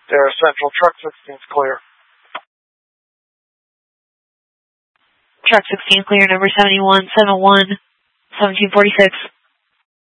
There, Central, truck 16's clear. Truck 16 clear, number 7171, 1746.